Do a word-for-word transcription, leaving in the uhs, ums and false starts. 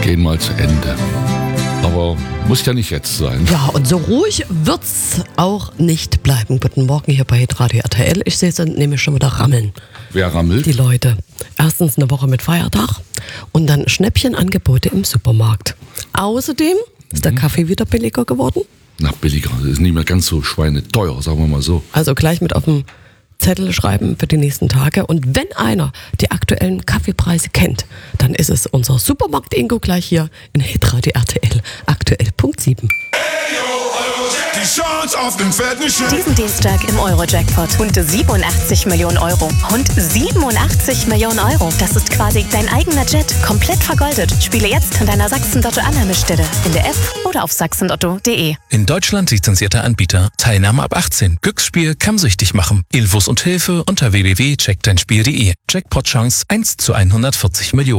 gehen mal zu Ende. Aber muss ja nicht jetzt sein. Ja, und so ruhig wird's auch nicht bleiben. Guten Morgen hier bei Hitradio R T L. Ich sehe sie nämlich schon wieder rammeln. Wer rammelt? Die Leute. Erstens eine Woche mit Feiertag und dann Schnäppchenangebote im Supermarkt. Außerdem ist der Kaffee wieder billiger geworden. Na, billiger. Das ist nicht mehr ganz so schweineteuer, sagen wir mal so. Also gleich mit auf dem Zettel schreiben für die nächsten Tage. Und wenn einer die aktuellen Kaffeepreise kennt, dann ist es unser Supermarkt-Ingo gleich hier in Hitradio R T L. Aktuell Punkt sieben. Die Chance auf den fetten Schein. Diesen Dienstag im Euro-Jackpot. Rund siebenundachtzig Millionen Euro. Rund siebenundachtzig Millionen Euro. Das ist quasi dein eigener Jet. Komplett vergoldet. Spiele jetzt an deiner Sachsen-Lotto-Annahmestelle. In der App oder auf sachsenlotto punkt de. In Deutschland lizenzierter Anbieter. Teilnahme ab achtzehn. Glücksspiel kann süchtig machen. Infos und Hilfe unter w w w punkt check dein spiel punkt de. Jackpot-Chance eins zu hundertvierzig Millionen.